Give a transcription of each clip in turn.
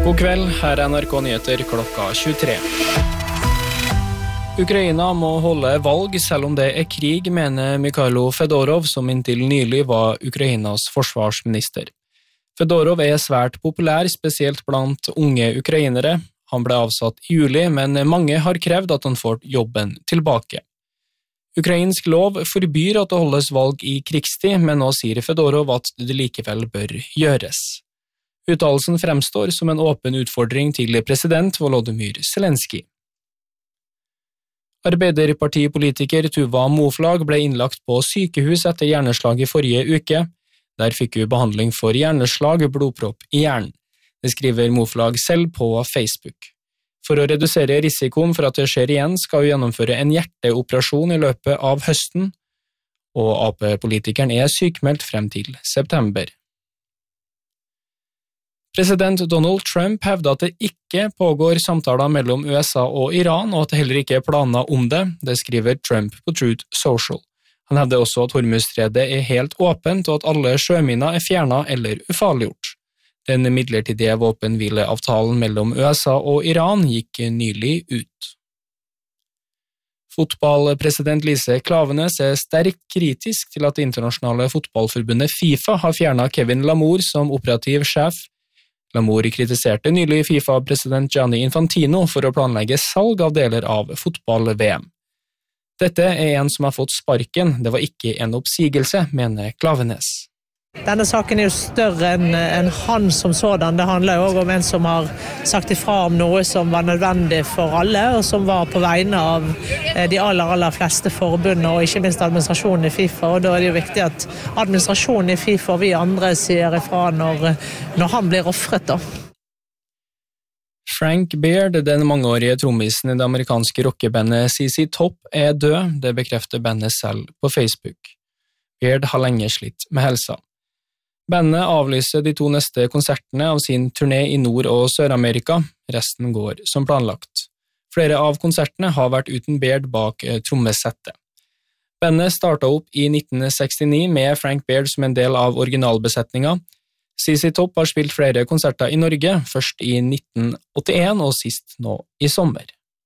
God kveld, her NRK Nyheter klokka 23. Ukraina må holde valg selv om det krig, mener Mikhailo Fedorov, som inntil nylig var Ukrainas forsvarsminister. Fedorov svært populær, spesielt blant unge ukrainere. Han ble avsatt i juli, men mange har krevd at han får jobben tilbake. Ukrainsk lov forbyr at det holdes valg i krigstid, men nå sier Fedorov at det likevel bør gjøres. Uttalelsen fremstår som en åpen utfordring til president Volodymyr Zelenskyj. Arbeiderpartipolitiker Tuva Moflag ble innlagt på sykehus etter hjerneslag i forrige uke. Der fikk hun behandling for hjerneslag, blodpropp i hjernen. Det skriver Moflag selv på Facebook. For å redusere risikoen for at det skjer igjen, skal hun gjennomføre en hjerteoperasjon i løpet av høsten, og AP-politikeren sykmeldt frem til september. President Donald Trump hevder at det ikke pågår samtaler mellom USA og Iran, og at det heller ikke planer om det. Det skriver Trump på Truth Social. Han hevder også at Hormuzstredet helt åpent, og at alle sjøminer fjernet eller ufarliggjort. Den midlertidige våpenhvileavtalen mellom USA og Iran gikk nylig ut. Fotballpresident Lise Klaveness sterkt kritisk til at det internasjonale fotballforbundet FIFA har fjernet Kevin Lamour som operativ sjef. Lamour kritiserte nylig FIFA-president Gianni Infantino for å planlegge salg av deler av fotball-VM. Dette en som har fått sparken, det var ikke en oppsigelse, mener Klaveness. Denne saken jo større enn han som sådan. Det handler jo også om en som har sagt ifra om noe som var nødvendig for alle, og som var på vegne av de aller fleste forbundene, og ikke minst administrasjonen i FIFA. Og da det jo viktig at administrasjonen i FIFA og vi andre sier ifra når han blir offret da. Frank Beard, den mangeårige trommisen i det amerikanske rockebandet CC Top, død. Det bekrefter bandet selv på Facebook. Beard har lenge slitt med helsa. Bandet avlyser de 2 neste konsertene av sin turné i Nord- og Sør-Amerika. Resten går som planlagt. Flere av konsertene har vært uten Beard bak trommesettet. Bandet startet opp i 1969 med Frank Beard som en del av originalbesetninga. CC Top har spilt flere konserter i Norge, først i 1981 og sist nå i sommer.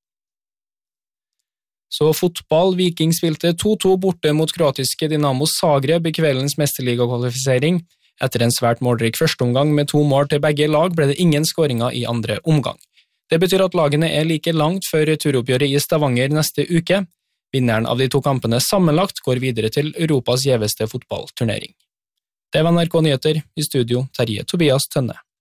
Så fotball, Viking spilte 2-2 borte mot kroatiske Dinamo Zagreb i kveldens mesterligakvalifisering. Etter en svært målrik førsteomgang med 2 mål til begge lag ble det ingen skåringer i andre omgang. Det betyr at lagene like langt før turoppgjøret i Stavanger neste uke. Vinneren av de 2 kampene sammenlagt går videre til Europas gjeveste fotballturnering. Det var NRK Nyheter, i studio Terje Tobias Tønne.